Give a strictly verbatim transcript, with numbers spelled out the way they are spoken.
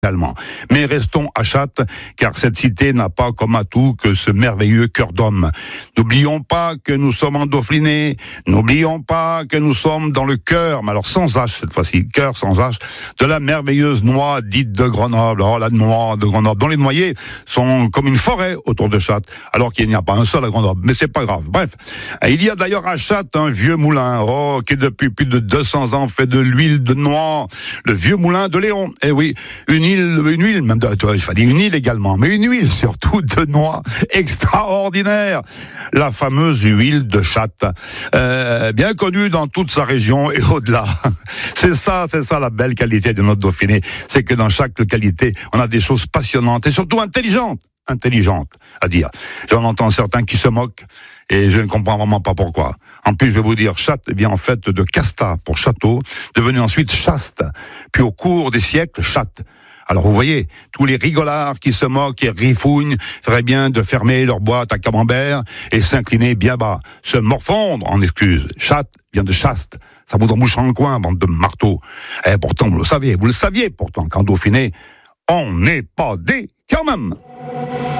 également. Mais restons à Chattes, car cette cité n'a pas comme atout que ce merveilleux cœur d'homme. N'oublions pas que nous sommes en Dauphiné, n'oublions pas que nous sommes dans le cœur, mais alors sans H cette fois-ci, cœur sans H, de la merveilleuse noix dite de Grenoble. Oh, la noix de Grenoble, dont les noyers sont comme une forêt autour de Chattes, alors qu'il n'y a pas un seul à Grenoble, mais c'est pas grave. Bref, il y a d'ailleurs à Chattes un vieux moulin, oh, qui depuis plus de deux cents ans fait de l'huile de noix, le vieux moulin de Léon. Eh oui, une une huile, même de, je vais dire une île également, mais une huile surtout de noix extraordinaire, la fameuse huile de Chattes, euh, bien connue dans toute sa région et au-delà. C'est ça, c'est ça la belle qualité de notre Dauphiné, c'est que dans chaque localité, on a des choses passionnantes et surtout intelligentes, intelligentes à dire. J'en entends certains qui se moquent et je ne comprends vraiment pas pourquoi. En plus, je vais vous dire, Chattes vient en fait de casta pour château, devenu ensuite chaste, puis au cours des siècles, chatte. Alors vous voyez, tous les rigolards qui se moquent et rifougnent feraient bien de fermer leur boîte à camembert et s'incliner bien bas, se morfondre en excuses. Chatte vient de chaste, ça vous embouche en coin, bande de marteaux. Et pourtant, vous le saviez, vous le saviez pourtant qu'en Dauphiné, on n'est pas des quand même.